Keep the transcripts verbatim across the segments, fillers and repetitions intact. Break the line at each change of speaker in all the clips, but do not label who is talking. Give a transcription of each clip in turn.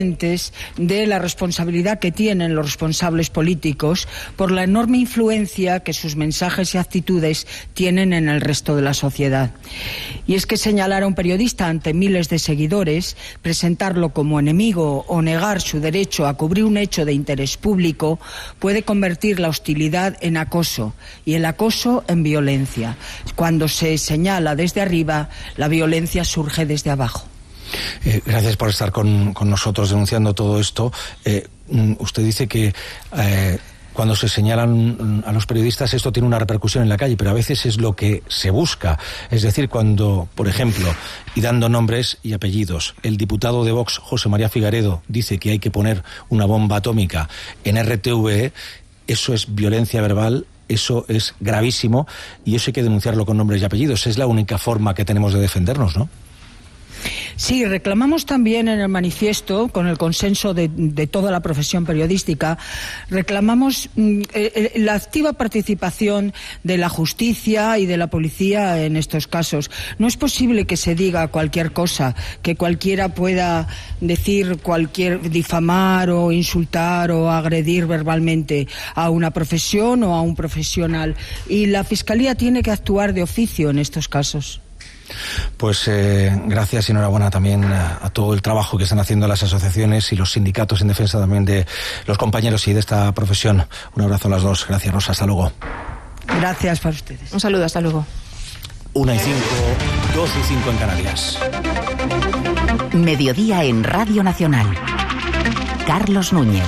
de la responsabilidad que tienen los responsables políticos por la enorme influencia que sus mensajes y actitudes tienen en el resto de la sociedad. Y es que señalar a un periodista ante miles de seguidores, presentarlo como enemigo o negar su derecho a cubrir un hecho de interés público puede convertir la hostilidad en acoso y el acoso en violencia. Cuando se señala desde arriba, la violencia surge desde abajo.
Eh, gracias por estar con, con nosotros denunciando todo esto. Eh, usted dice que eh, cuando se señalan a los periodistas esto tiene una repercusión en la calle, pero a veces es lo que se busca. Es decir, cuando, por ejemplo, y dando nombres y apellidos, el diputado de Vox, José María Figaredo, dice que hay que poner una bomba atómica en R T V E, eso es violencia verbal. Eso es gravísimo y eso hay que denunciarlo con nombres y apellidos. Es la única forma que tenemos de defendernos, ¿no?
Sí, reclamamos también en el manifiesto, con el consenso de, de toda la profesión periodística, reclamamos eh, la activa participación de la justicia y de la policía en estos casos. No es posible que se diga cualquier cosa, que cualquiera pueda decir cualquier, difamar o insultar o agredir verbalmente a una profesión o a un profesional. Y la Fiscalía tiene que actuar de oficio en estos casos.
Pues eh, gracias y enhorabuena también a, a todo el trabajo que están haciendo las asociaciones y los sindicatos en defensa también de los compañeros y de esta profesión. Un abrazo a las dos. Gracias, Rosa. Hasta luego.
Gracias para ustedes.
Un saludo. Hasta luego.
Una y cinco, dos y cinco en Canarias.
Mediodía en Radio Nacional. Carlos Núñez.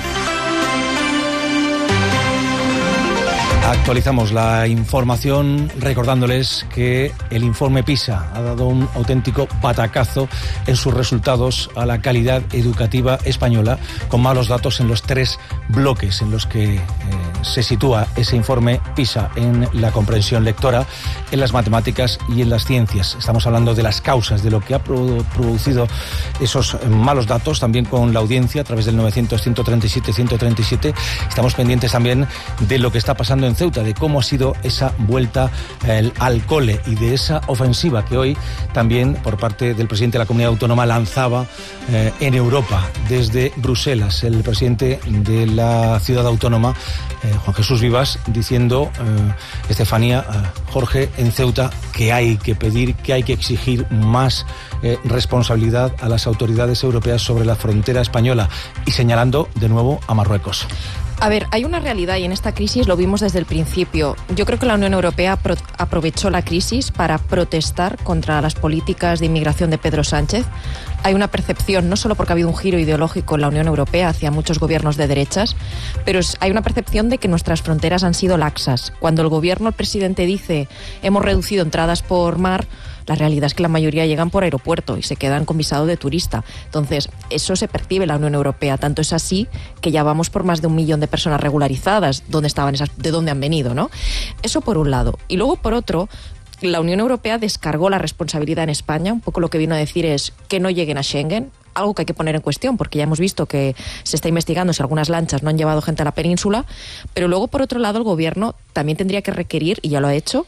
Actualizamos la información recordándoles que el informe PISA ha dado un auténtico batacazo en sus resultados a la calidad educativa española, con malos datos en los tres bloques en los que eh, se sitúa ese informe PISA: en la comprensión lectora, en las matemáticas y en las ciencias. Estamos hablando de las causas de lo que ha producido esos malos datos, también con la audiencia a través del novecientos, ciento treinta y siete, ciento treinta y siete. Estamos pendientes también de lo que está pasando en Ceuta, de cómo ha sido esa vuelta eh, al cole y de esa ofensiva que hoy también por parte del presidente de la comunidad autónoma lanzaba eh, en Europa desde Bruselas, el presidente de la ciudad autónoma, eh, Juan Jesús Vivas, diciendo, eh, Estefanía, eh, Jorge, en Ceuta, que hay que pedir, que hay que exigir más eh, responsabilidad a las autoridades europeas sobre la frontera española, y señalando de nuevo a Marruecos.
A ver, hay una realidad y en esta crisis lo vimos desde el principio. Yo creo que la Unión Europea pro- aprovechó la crisis para protestar contra las políticas de inmigración de Pedro Sánchez. Hay una percepción, no solo porque ha habido un giro ideológico en la Unión Europea hacia muchos gobiernos de derechas, pero es, hay una percepción de que nuestras fronteras han sido laxas. Cuando el gobierno, el presidente dice, hemos reducido entradas por mar, la realidad es que la mayoría llegan por aeropuerto y se quedan con visado de turista. Entonces, eso se percibe en la Unión Europea. Tanto es así que ya vamos por más de un millón de personas regularizadas. ¿Dónde estaban esas? ¿De dónde han venido? ¿No? Eso por un lado. Y luego, por otro, la Unión Europea descargó la responsabilidad en España. Un poco lo que vino a decir es que no lleguen a Schengen. Algo que hay que poner en cuestión, porque ya hemos visto que se está investigando si algunas lanchas no han llevado gente a la península, pero luego, por otro lado, el gobierno también tendría que requerir, y ya lo ha hecho,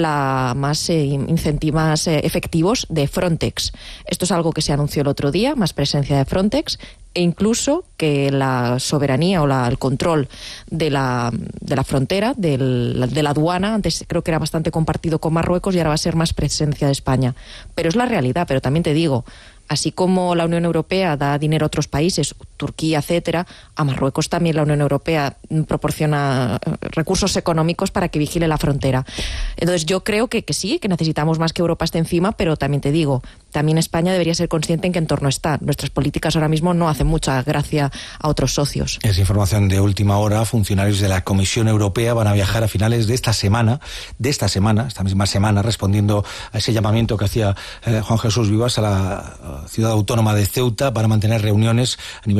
la más eh, incentivos eh, efectivos de Frontex. Esto es algo que se anunció el otro día, más presencia de Frontex, e incluso que la soberanía o la, el control de la, de la frontera, del, de la aduana, antes creo que era bastante compartido con Marruecos y ahora va a ser más presencia de España. Pero es la realidad, pero también te digo, así como la Unión Europea da dinero a otros países, Turquía, etcétera, a Marruecos también la Unión Europea proporciona recursos económicos para que vigile la frontera. Entonces yo creo que, que sí, que necesitamos más que Europa esté encima, pero también te digo, también España debería ser consciente en qué entorno está. Nuestras políticas ahora mismo no hacen mucha gracia a otros socios.
Es información de última hora. Funcionarios de la Comisión Europea van a viajar a finales de esta semana, de esta semana, esta misma semana, respondiendo a ese llamamiento que hacía eh, Juan Jesús Vivas a la ciudad autónoma de Ceuta para mantener reuniones a nivel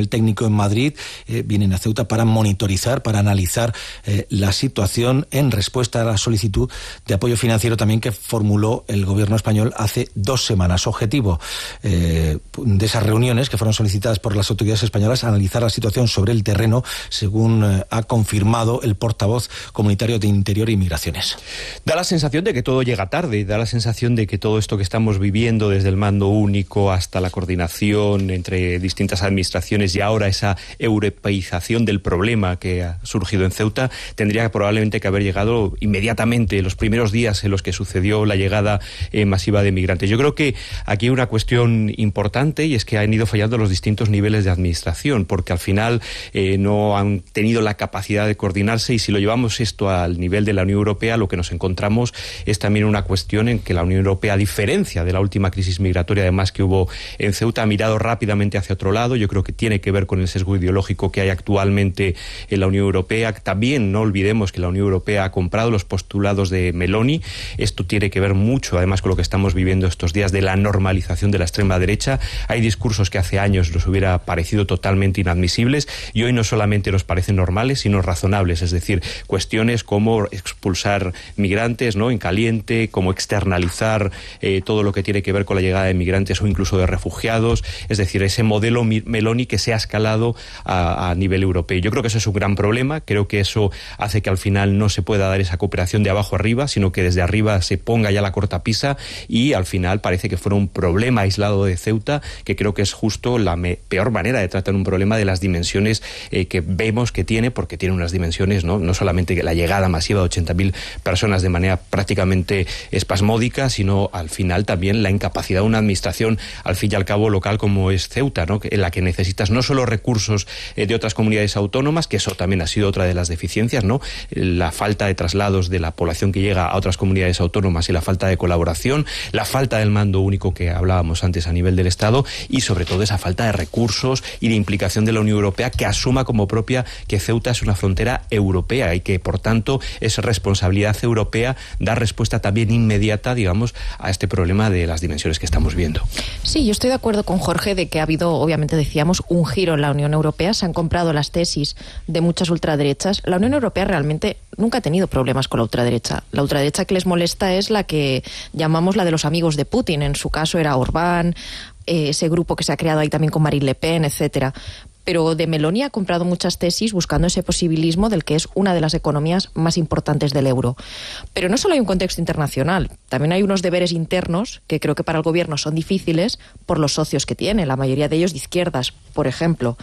nivel técnico en Madrid, eh, vienen a Ceuta para monitorizar, para analizar eh, la situación en respuesta a la solicitud de apoyo financiero también que formuló el gobierno español hace dos semanas. Objetivo eh, de esas reuniones que fueron solicitadas por las autoridades españolas, analizar la situación sobre el terreno, según eh, ha confirmado el portavoz comunitario de Interior y Migraciones.
Da la sensación de que todo llega tarde, da la sensación de que todo esto que estamos viviendo, desde el mando único hasta la coordinación entre distintas administraciones y ahora esa europeización del problema que ha surgido en Ceuta, tendría probablemente que haber llegado inmediatamente, los primeros días en los que sucedió la llegada eh, masiva de migrantes. Yo creo que aquí hay una cuestión importante, y es que han ido fallando los distintos niveles de administración, porque al final eh, no han tenido la capacidad de coordinarse, y si lo llevamos esto al nivel de la Unión Europea, lo que nos encontramos es también una cuestión en que la Unión Europea, a diferencia de la última crisis migratoria además que hubo en Ceuta, ha mirado rápidamente hacia otro lado. Yo creo que tiene que ver con el sesgo ideológico que hay actualmente en la Unión Europea. También no olvidemos que la Unión Europea ha comprado los postulados de Meloni. Esto tiene que ver mucho además con lo que estamos viviendo estos días de la normalización de la extrema derecha. Hay discursos que hace años nos hubiera parecido totalmente inadmisibles y hoy no solamente nos parecen normales, sino razonables, es decir, cuestiones como expulsar migrantes, ¿no?, en caliente, como externalizar eh, todo lo que tiene que ver con la llegada de migrantes o incluso de refugiados, es decir, ese modelo Meloni que se ha escalado a, a nivel europeo. Yo creo que eso es un gran problema, creo que eso hace que al final no se pueda dar esa cooperación de abajo arriba, sino que desde arriba se ponga ya la cortapisa y al final parece que fuera un problema aislado de Ceuta, que creo que es justo la me peor manera de tratar un problema de las dimensiones eh, que vemos que tiene, porque tiene unas dimensiones, ¿no? No solamente la llegada masiva de ochenta mil personas de manera prácticamente espasmódica, sino al final también la incapacidad de una administración, al fin y al cabo, local como es Ceuta, ¿no?, en la que necesitas no solo recursos eh, de otras comunidades autónomas, que eso también ha sido otra de las deficiencias, ¿no?, la falta de traslados de la población que llega a otras comunidades autónomas y la falta de colaboración, la falta del mando único que hablábamos antes a nivel del Estado y sobre todo esa falta de recursos y de implicación de la Unión Europea que asuma como propia que Ceuta es una frontera europea y que por tanto es responsabilidad europea dar respuesta también inmediata, digamos, a este problema de las dimensiones que estamos viendo.
Sí, yo estoy de acuerdo con Jorge de que ha habido, obviamente decíamos, un giro en la Unión Europea, se han comprado las tesis de muchas ultraderechas. La Unión Europea realmente nunca ha tenido problemas con la ultraderecha. La ultraderecha que les molesta es la que llamamos la de los amigos de Putin. En su caso era Orbán, eh, ese grupo que se ha creado ahí también con Marine Le Pen, etcétera. Pero de Meloni ha comprado muchas tesis buscando ese posibilismo del que es una de las economías más importantes del euro. Pero no solo hay un contexto internacional, también hay unos deberes internos que creo que para el gobierno son difíciles por los socios que tiene, la mayoría de ellos de izquierdas, por ejemplo.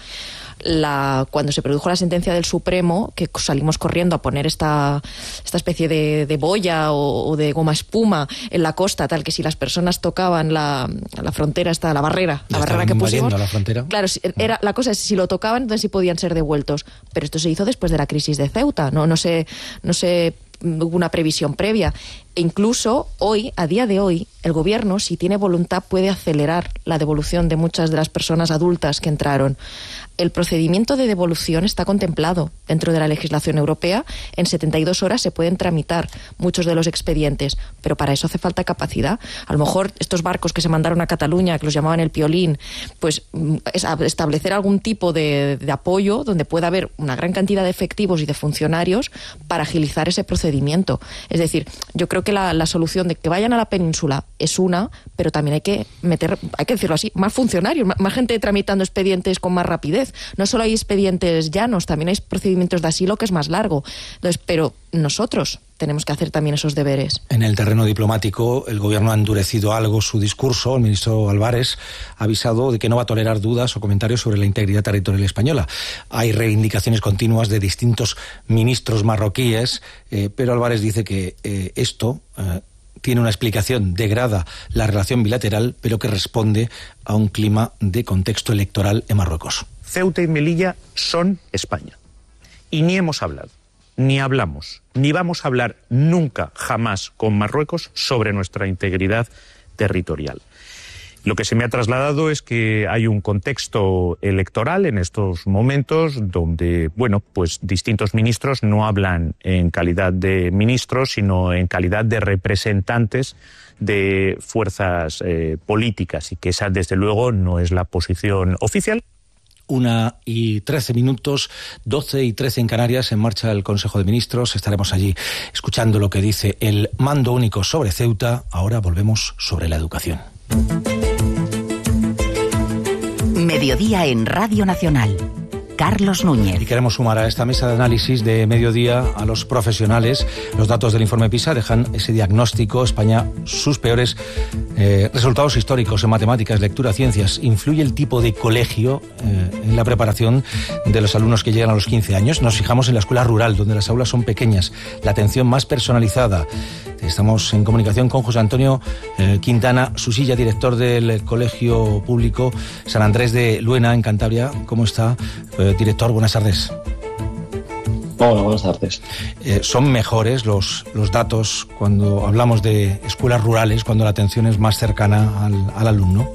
La, cuando se produjo la sentencia del Supremo, que salimos corriendo a poner esta, esta especie de, de boya o, o de goma espuma en la costa, tal que si las personas tocaban la, la frontera, esta, la barrera, la barrera que pusimos,
la frontera.
Claro, era, la cosa es si lo tocaban, entonces sí podían ser devueltos. Pero esto se hizo después de la crisis de Ceuta, no, no se, no se hubo una previsión previa. E incluso hoy, a día de hoy, el gobierno, si tiene voluntad, puede acelerar la devolución de muchas de las personas adultas que entraron. El procedimiento de devolución está contemplado dentro de la legislación europea. En setenta y dos horas se pueden tramitar muchos de los expedientes, pero para eso hace falta capacidad. A lo mejor estos barcos que se mandaron a Cataluña, que los llamaban el Piolín, pues es establecer algún tipo de, de apoyo donde pueda haber una gran cantidad de efectivos y de funcionarios para agilizar ese procedimiento. Es decir, yo creo que la, la solución de que vayan a la península es una, pero también hay que meter, hay que decirlo así, más funcionarios, más, más gente tramitando expedientes con más rapidez. No solo hay expedientes llanos, también hay procedimientos de asilo que es más largo. Entonces, pero nosotros tenemos que hacer también esos deberes.
En el terreno diplomático, el gobierno ha endurecido algo su discurso. El ministro Álvarez ha avisado de que no va a tolerar dudas o comentarios sobre la integridad territorial española. Hay reivindicaciones continuas de distintos ministros marroquíes, eh, pero Álvarez dice que eh, esto eh, tiene una explicación, degrada la relación bilateral, pero que responde a un clima de contexto electoral en Marruecos.
Ceuta y Melilla son España. Y ni hemos hablado, ni hablamos, ni vamos a hablar nunca, jamás, con Marruecos sobre nuestra integridad territorial. Lo que se me ha trasladado es que hay un contexto electoral en estos momentos donde, bueno, pues distintos ministros no hablan en calidad de ministros, sino en calidad de representantes de fuerzas eh, políticas, y que esa, desde luego, no es la posición oficial.
Una y trece minutos, doce y trece en Canarias, en marcha el Consejo de Ministros. Estaremos allí escuchando lo que dice el mando único sobre Ceuta. Ahora volvemos sobre la educación.
Mediodía en Radio Nacional. Carlos Núñez.
Y queremos sumar a esta mesa de análisis de mediodía a los profesionales. Los datos del informe PISA dejan ese diagnóstico. España, sus peores eh, resultados históricos en matemáticas, lectura, ciencias. ¿Influye el tipo de colegio eh, en la preparación de los alumnos que llegan a los quince años? Nos fijamos en la escuela rural, donde las aulas son pequeñas, la atención más personalizada. Estamos en comunicación con José Antonio eh, Quintana Susilla, director del Colegio Público San Andrés de Luena, en Cantabria. ¿Cómo está? Eh, director, buenas tardes.
Hola, buenas tardes.
Eh, ¿Son mejores los, los datos cuando hablamos de escuelas rurales, cuando la atención es más cercana al, al alumno?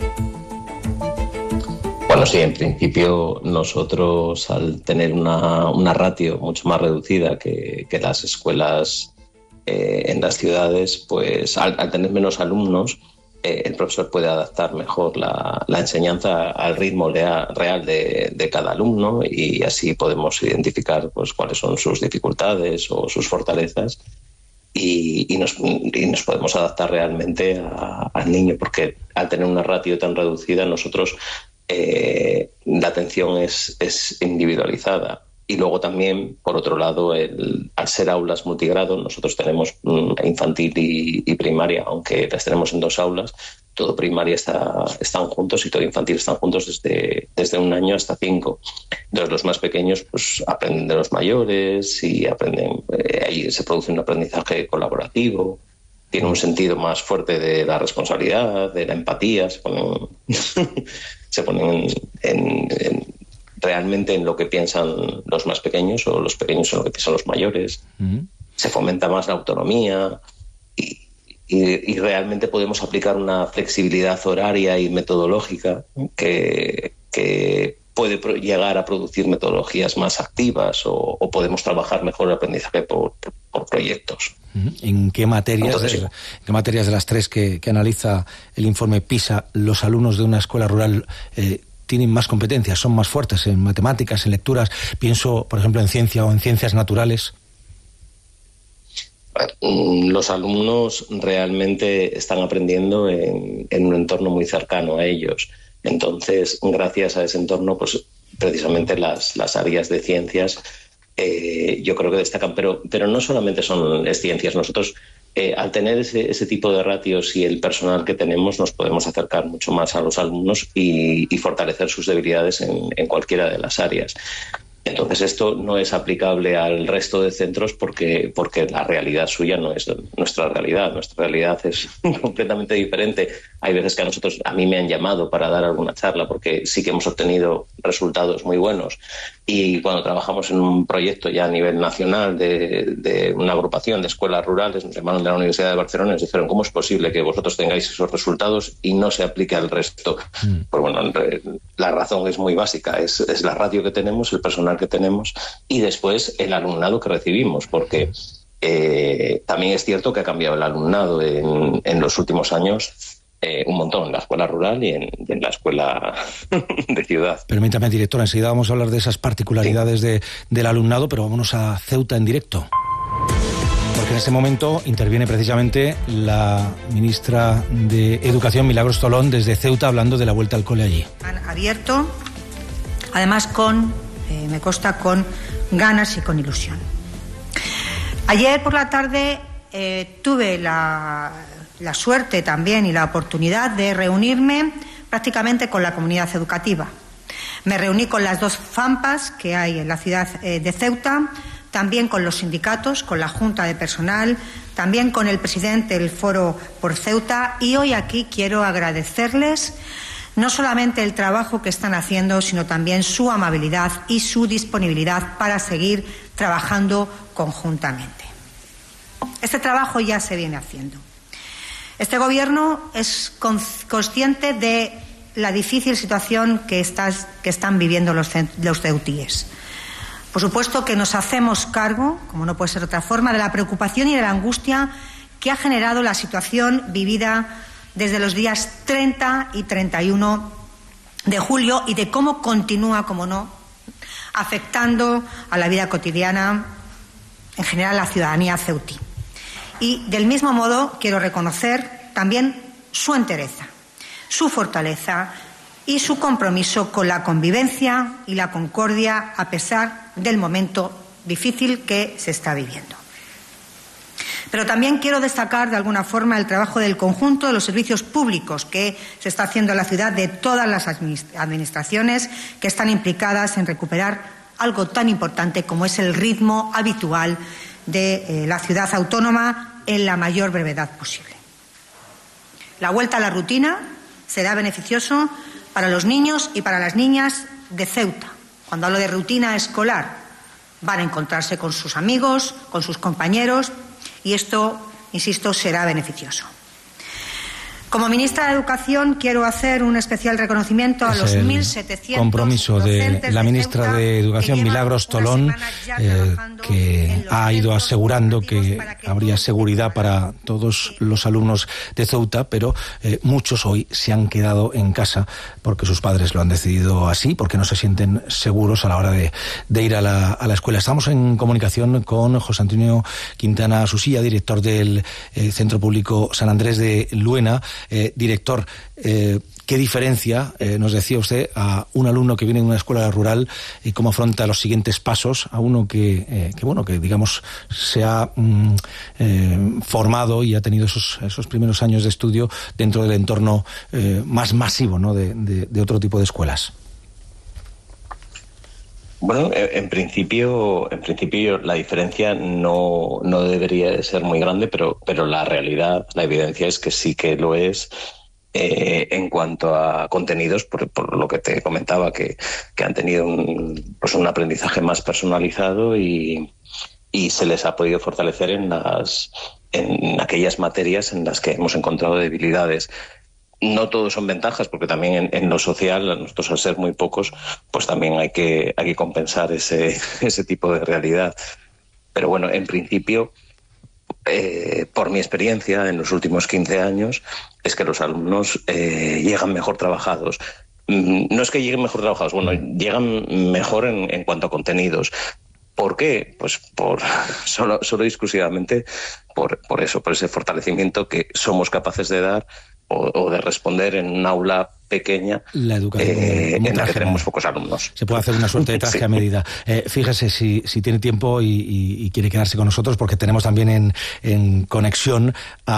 Bueno, sí, en principio nosotros, al tener una, una ratio mucho más reducida que, que las escuelas eh, en las ciudades, pues al, al tener menos alumnos, eh, el profesor puede adaptar mejor la, la enseñanza al ritmo real, real de, de cada alumno, y así podemos identificar pues cuáles son sus dificultades o sus fortalezas, y, y, nos, y nos podemos adaptar realmente a, al niño, porque al tener una ratio tan reducida nosotros eh, la atención es, es individualizada. Y luego también, por otro lado, el, al ser aulas multigrado, nosotros tenemos um, infantil y, y primaria, aunque las tenemos en dos aulas, todo primaria está, están juntos y todo infantil están juntos desde, desde un año hasta cinco. Entonces los más pequeños pues aprenden de los mayores y aprenden, eh, ahí se produce un aprendizaje colaborativo, tiene un sentido más fuerte de la responsabilidad, de la empatía, se ponen, se ponen en... en, en realmente en lo que piensan los más pequeños o los pequeños en lo que piensan los mayores. Uh-huh. Se fomenta más la autonomía y, y, y realmente podemos aplicar una flexibilidad horaria y metodológica que, que puede pro- llegar a producir metodologías más activas, o, o podemos trabajar mejor el aprendizaje por, por, por proyectos.
Uh-huh. ¿En qué materias, Entonces, de, ¿en qué materias de las tres que, que analiza el informe PISA los alumnos de una escuela rural eh, tienen más competencias, son más fuertes en matemáticas, en lecturas? Pienso, por ejemplo, en ciencia o en ciencias naturales.
Los alumnos realmente están aprendiendo en, en un entorno muy cercano a ellos. Entonces, gracias a ese entorno, pues precisamente las, las áreas de ciencias eh, yo creo que destacan. Pero, pero no solamente son es ciencias. Nosotros, Eh, al tener ese, ese tipo de ratios y el personal que tenemos, nos podemos acercar mucho más a los alumnos y, y fortalecer sus debilidades en, en cualquiera de las áreas. Entonces esto no es aplicable al resto de centros porque, porque la realidad suya no es nuestra realidad. Nuestra realidad es completamente diferente. Hay veces que a nosotros, a mí me han llamado para dar alguna charla porque sí que hemos obtenido resultados muy buenos. Y cuando trabajamos en un proyecto ya a nivel nacional de, de una agrupación de escuelas rurales, nos llamaron de la Universidad de Barcelona y nos dijeron: ¿cómo es posible que vosotros tengáis esos resultados y no se aplique al resto? Mm. Pues bueno, la razón es muy básica. Es, es la ratio que tenemos, el personal que tenemos y después el alumnado que recibimos, porque eh, también es cierto que ha cambiado el alumnado en, en los últimos años eh, un montón, en la escuela rural y en, y en la escuela de ciudad.
Permítame, directora, enseguida vamos a hablar de esas particularidades sí. de, del alumnado, pero vámonos a Ceuta en directo. Porque en este momento interviene precisamente la ministra de Educación, Milagros Tolón, desde Ceuta, hablando de la vuelta al cole allí.
Han abierto, además con, eh, me consta, con ganas y con ilusión. Ayer por la tarde eh, tuve la, la suerte también y la oportunidad de reunirme prácticamente con la comunidad educativa. Me reuní con las dos FAMPAs que hay en la ciudad eh, de Ceuta, también con los sindicatos, con la Junta de Personal, también con el presidente del Foro por Ceuta, y hoy aquí quiero agradecerles no solamente el trabajo que están haciendo, sino también su amabilidad y su disponibilidad para seguir trabajando conjuntamente. Este trabajo ya se viene haciendo. Este Gobierno es consciente de la difícil situación que, estás, que están viviendo los, los ceutíes. Por supuesto que nos hacemos cargo, como no puede ser de otra forma, de la preocupación y de la angustia que ha generado la situación vivida desde los días treinta y treinta y uno de julio y de cómo continúa, como no, afectando a la vida cotidiana, en general a la ciudadanía ceutí. Y del mismo modo quiero reconocer también su entereza, su fortaleza y su compromiso con la convivencia y la concordia a pesar del momento difícil que se está viviendo. Pero también quiero destacar de alguna forma el trabajo del conjunto de los servicios públicos que se está haciendo en la ciudad, de todas las administraciones que están implicadas en recuperar algo tan importante como es el ritmo habitual de eh, la ciudad autónoma en la mayor brevedad posible. La vuelta a la rutina será beneficioso para los niños y para las niñas de Ceuta. Cuando hablo de rutina escolar, van a encontrarse con sus amigos, con sus compañeros, y esto, insisto, será beneficioso. Como ministra de Educación quiero hacer un especial reconocimiento a los mil setecientos
compromiso de la ministra de Educación, Milagros Tolón, eh, que ha ido asegurando que habría seguridad para todos los alumnos de Ceuta, pero eh, muchos hoy se han quedado en casa porque sus padres lo han decidido así, porque no se sienten seguros a la hora de, de ir a la, a la escuela. Estamos en comunicación con José Antonio Quintana Susilla, director del eh, Centro Público San Andrés de Luena. Eh, director, eh, ¿qué diferencia, eh, nos decía usted, a un alumno que viene de una escuela rural y cómo afronta los siguientes pasos a uno que, eh, que bueno, que digamos se ha mm, eh, formado y ha tenido esos, esos primeros años de estudio dentro del entorno eh, más masivo, ¿no?, de, de, de otro tipo de escuelas?
Bueno, en principio, en principio la diferencia no, no debería de ser muy grande, pero, pero la realidad, la evidencia es que sí que lo es eh, en cuanto a contenidos, por, por lo que te comentaba, que, que han tenido un, pues un aprendizaje más personalizado y, y se les ha podido fortalecer en las, en aquellas materias en las que hemos encontrado debilidades. No todos son ventajas, porque también en, en lo social, nosotros al ser muy pocos, pues también hay que, hay que compensar ese, ese tipo de realidad. Pero bueno, en principio, eh, por mi experiencia en los últimos quince años, es que los alumnos eh, llegan mejor trabajados. No es que lleguen mejor trabajados, bueno, llegan mejor en, en cuanto a contenidos. ¿Por qué? Pues por solo, solo y exclusivamente por, por eso, por ese fortalecimiento que somos capaces de dar o, o de responder en un aula pequeña,
la educación
eh, en la que tenemos
a,
pocos alumnos.
Se puede hacer una suerte de traje sí. a medida. Eh, fíjese si, si tiene tiempo y, y, y quiere quedarse con nosotros, porque tenemos también en, en conexión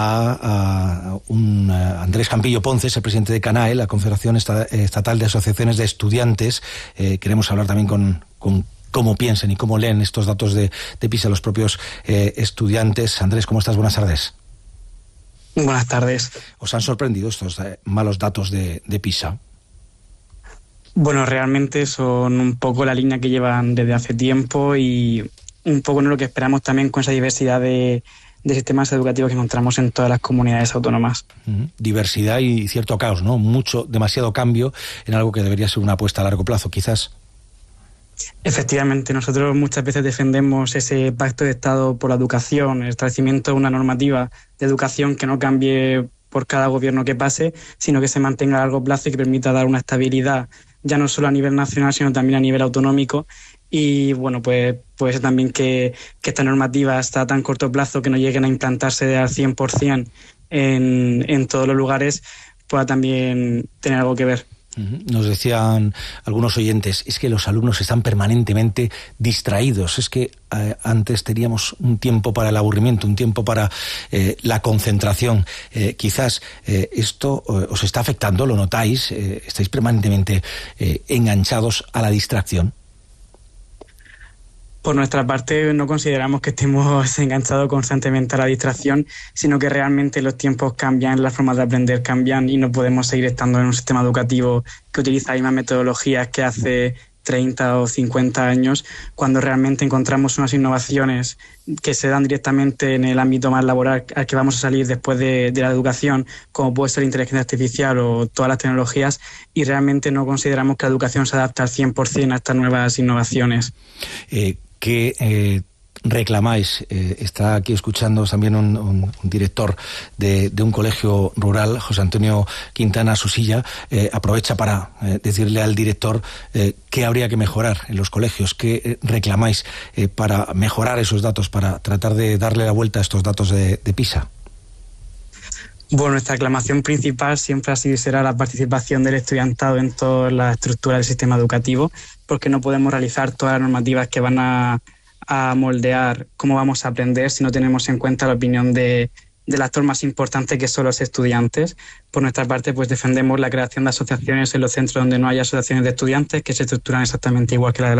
a, a un a Andrés Campillo Ponce, el presidente de CANAE, la Confederación Estatal de Asociaciones de Estudiantes. Eh, queremos hablar también con, con cómo piensan y cómo leen estos datos de, de PISA los propios eh, estudiantes. Andrés, ¿cómo estás? Buenas tardes.
Buenas tardes.
¿Os han sorprendido estos eh, malos datos de, de PISA?
Bueno, realmente son un poco la línea que llevan desde hace tiempo y un poco no lo que esperamos también con esa diversidad de, de sistemas educativos que encontramos en todas las comunidades autónomas. Uh-huh.
Diversidad y cierto caos, ¿no? Mucho, demasiado cambio en algo que debería ser una apuesta a largo plazo, quizás.
Efectivamente, nosotros muchas veces defendemos ese pacto de Estado por la educación, el establecimiento de una normativa de educación que no cambie por cada gobierno que pase, sino que se mantenga a largo plazo y que permita dar una estabilidad, ya no solo a nivel nacional, sino también a nivel autonómico. Y bueno, pues puede ser también que, que esta normativa está a tan corto plazo que no lleguen a implantarse al cien por ciento en, en todos los lugares, pueda también tener algo que ver.
Nos decían algunos oyentes, es que los alumnos están permanentemente distraídos, es que eh, antes teníamos un tiempo para el aburrimiento, un tiempo para eh, la concentración. Eh, quizás eh, esto eh, os está afectando, lo notáis, eh, estáis permanentemente eh, enganchados a la distracción.
Por nuestra parte, no consideramos que estemos enganchados constantemente a la distracción, sino que realmente los tiempos cambian, las formas de aprender cambian y no podemos seguir estando en un sistema educativo que utiliza las mismas metodologías que hace treinta o cincuenta años, cuando realmente encontramos unas innovaciones que se dan directamente en el ámbito más laboral al que vamos a salir después de, de la educación, como puede ser la inteligencia artificial o todas las tecnologías, y realmente no consideramos que la educación se adapta al cien por ciento a estas nuevas innovaciones.
Eh, ¿Qué eh, reclamáis. Eh, está aquí escuchando también un, un, un director de, de un colegio rural, José Antonio Quintana Susilla. Eh, aprovecha para eh, decirle al director eh, qué habría que mejorar en los colegios, qué eh, reclamáis eh, para mejorar esos datos, para tratar de darle la vuelta a estos datos de, de PISA.
Bueno, nuestra reclamación principal siempre ha sido y será la participación del estudiantado en toda la estructura del sistema educativo, porque no podemos realizar todas las normativas que van a, a moldear cómo vamos a aprender si no tenemos en cuenta la opinión de, del actor más importante, que son los estudiantes. Por nuestra parte, pues defendemos la creación de asociaciones en los centros donde no haya asociaciones de estudiantes, que se estructuran exactamente igual que la de la